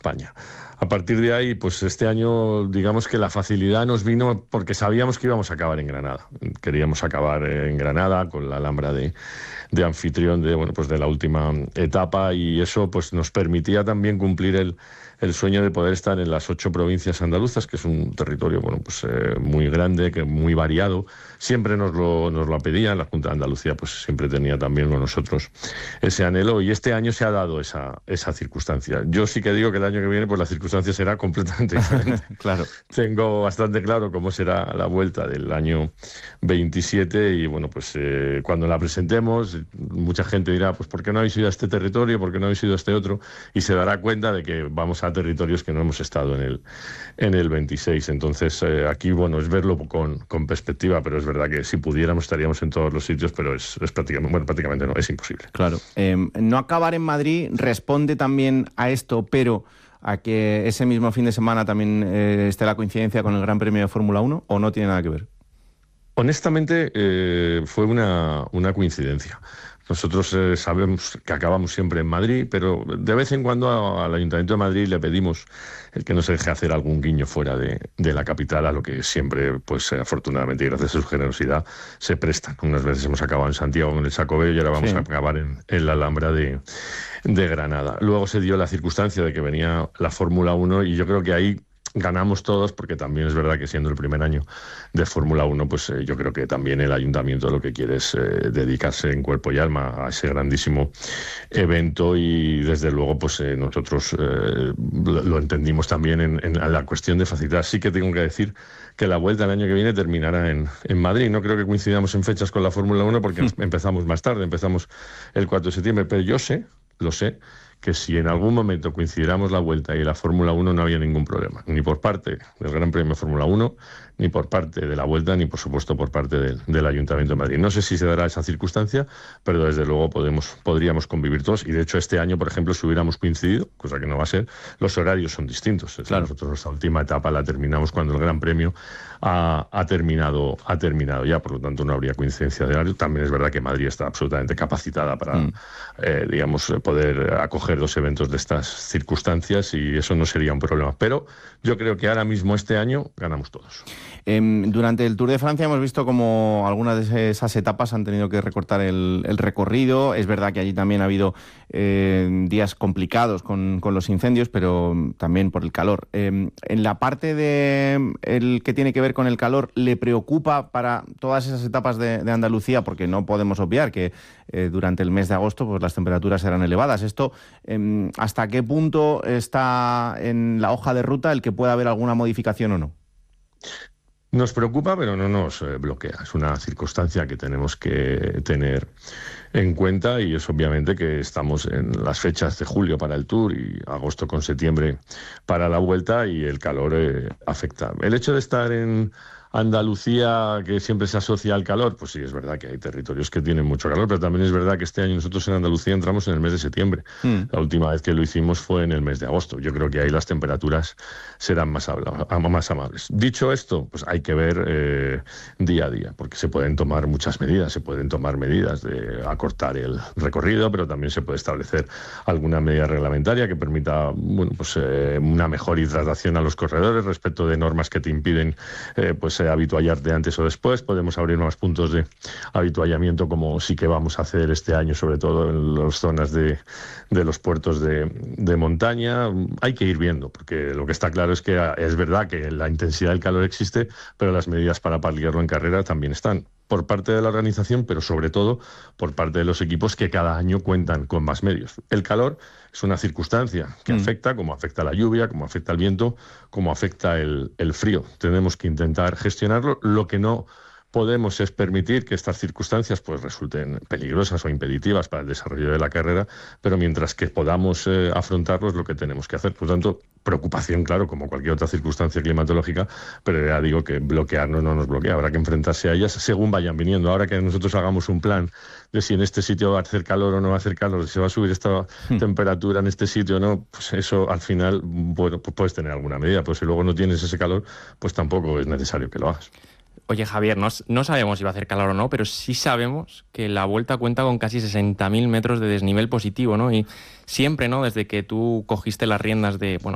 España. A partir de ahí, pues este año, digamos que la facilidad nos vino porque sabíamos que íbamos a acabar en Granada. Queríamos acabar en Granada con la Alhambra de anfitrión pues de la última etapa, y eso pues nos permitía también cumplir el sueño de poder estar en las 8 provincias andaluzas, que es un territorio muy grande, que muy variado. Siempre nos lo pedían, la Junta de Andalucía pues siempre tenía también con nosotros ese anhelo, y este año se ha dado esa circunstancia. Yo sí que digo que el año que viene pues la circunstancia será completamente diferente. Claro. Tengo bastante claro cómo será la vuelta del año 27, y cuando la presentemos mucha gente dirá, pues ¿por qué no habéis ido a este territorio? ¿Por qué no habéis ido a este otro? Y se dará cuenta de que vamos a territorios que no hemos estado en el 26. Entonces aquí es verlo con perspectiva, pero es verdad que si pudiéramos estaríamos en todos los sitios, pero es prácticamente no, es imposible. Claro. No acabar en Madrid responde también a esto, pero a que ese mismo fin de semana también esté la coincidencia con el Gran Premio de Fórmula 1, ¿o no tiene nada que ver? Honestamente, fue una coincidencia. Nosotros sabemos que acabamos siempre en Madrid, pero de vez en cuando al Ayuntamiento de Madrid le pedimos el que nos deje hacer algún guiño fuera de la capital, a lo que siempre, pues afortunadamente y gracias a su generosidad, se prestan. Unas veces hemos acabado en Santiago con el Xacobeo y ahora vamos a acabar en la Alhambra de Granada. Luego se dio la circunstancia de que venía la Fórmula 1 y yo creo que ahí ganamos todos, porque también es verdad que siendo el primer año de Fórmula 1, pues yo creo que también el ayuntamiento lo que quiere es dedicarse en cuerpo y alma a ese grandísimo evento, y desde luego pues nosotros lo entendimos también en la cuestión de facilitar. Sí que tengo que decir que la vuelta el año que viene terminará en Madrid. No creo que coincidamos en fechas con la Fórmula 1 porque empezamos más tarde, empezamos el 4 de septiembre, pero yo lo sé, que si en algún momento coincidiéramos la vuelta y la Fórmula 1 no había ningún problema, ni por parte del Gran Premio de Fórmula 1, ni por parte de la vuelta, ni por supuesto por parte del Ayuntamiento de Madrid. No sé si se dará esa circunstancia, pero desde luego podríamos convivir todos, y de hecho este año, por ejemplo, si hubiéramos coincidido, cosa que no va a ser, los horarios son distintos. Claro. Nosotros nuestra última etapa la terminamos cuando el Gran Premio ha terminado ya, por lo tanto no habría coincidencia de horario. También es verdad que Madrid está absolutamente capacitada para poder acoger 2 eventos de estas circunstancias, y eso no sería un problema, pero yo creo que ahora mismo este año ganamos todos. Durante el Tour de Francia hemos visto como algunas de esas etapas han tenido que recortar el recorrido. Es verdad que allí también ha habido días complicados con los incendios, pero también por el calor. En la parte el que tiene que ver con el calor, ¿le preocupa para todas esas etapas de Andalucía? Porque no podemos obviar que durante el mes de agosto pues las temperaturas serán elevadas. Esto, ¿hasta qué punto está en la hoja de ruta el que pueda haber alguna modificación o no? Nos preocupa, pero no nos bloquea. Es una circunstancia que tenemos que tener en cuenta, y es obviamente que estamos en las fechas de julio para el Tour y agosto con septiembre para la vuelta, y el calor afecta. El hecho de estar en Andalucía, que siempre se asocia al calor, pues sí, es verdad que hay territorios que tienen mucho calor, pero también es verdad que este año nosotros en Andalucía entramos en el mes de septiembre. La última vez que lo hicimos fue en el mes de agosto. Yo creo que ahí las temperaturas serán más amables. Dicho esto, pues hay que ver día a día, porque se pueden tomar muchas medidas. Se pueden tomar medidas de acortar el recorrido, pero también se puede establecer alguna medida reglamentaria que permita una mejor hidratación a los corredores respecto de normas que te impiden habituallarte antes o después. Podemos abrir más puntos de habituallamiento, como sí que vamos a hacer este año, sobre todo en las zonas de los puertos de montaña. Hay que ir viendo, porque lo que está claro es que es verdad que la intensidad del calor existe, pero las medidas para paliarlo en carrera también están, por parte de la organización, pero sobre todo por parte de los equipos, que cada año cuentan con más medios. El calor es una circunstancia que afecta, como afecta la lluvia, como afecta el viento, como afecta el frío. Tenemos que intentar gestionarlo. Lo que no podemos es permitir que estas circunstancias pues resulten peligrosas o impeditivas para el desarrollo de la carrera, pero mientras que podamos afrontarlo es lo que tenemos que hacer. Por lo tanto, preocupación, claro, como cualquier otra circunstancia climatológica, pero ya digo que bloquearnos no nos bloquea. Habrá que enfrentarse a ellas según vayan viniendo. Ahora que nosotros hagamos un plan de si en este sitio va a hacer calor o no va a hacer calor, si se va a subir esta temperatura en este sitio o no, pues eso al final, bueno, pues puedes tener alguna medida, pues si luego no tienes ese calor, pues tampoco es necesario que lo hagas. Oye, Javier, no sabemos si va a hacer calor o no, pero sí sabemos que la Vuelta cuenta con casi 60.000 metros de desnivel positivo, ¿no? Y siempre, ¿no?, desde que tú cogiste las riendas de